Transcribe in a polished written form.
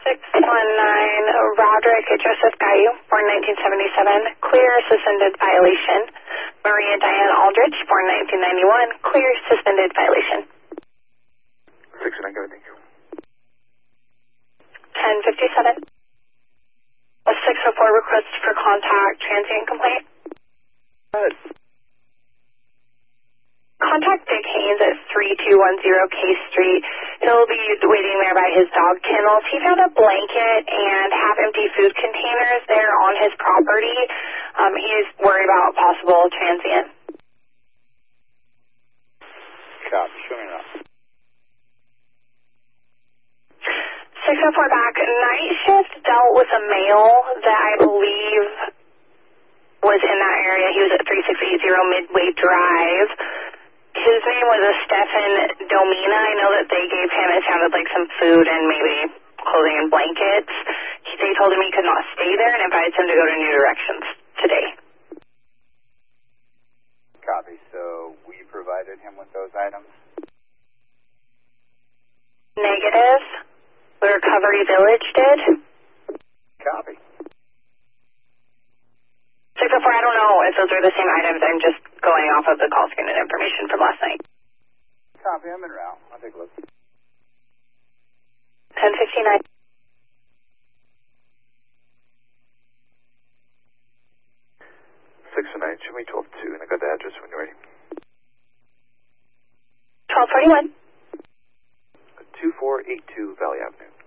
619 Roderick Joseph Gayu, born 1977, clear, suspended violation. Maria Diane Aldrich, born 1991, clear, suspended violation. 619, go ahead, thank you. 1057. A 604 request for contact, transient complaint. Go ahead. Contact Dick Haynes at 3210 K Street. He'll be waiting there by his dog kennels. He found a blanket and half-empty food containers there on his property. He's worried about possible transient. Copy, show me now. 604 back. Night shift dealt with a male that I believe was in that area. He was at 3680 Midway Drive. His name was Stefan Domina. I know that they gave him, it sounded like some food and maybe clothing and blankets. They told him he could not stay there and invited him to go to New Directions today. Copy, so we provided him with those items? Negative. The Recovery Village did. Copy. 604, I don't know if those are the same items. I'm just going off of the call screen and information from last night. Copy, I'm en route. I'll take a look. 1059. 619, show me 12-2, and I got the address when you're ready. 1241. 2482 Valley Avenue.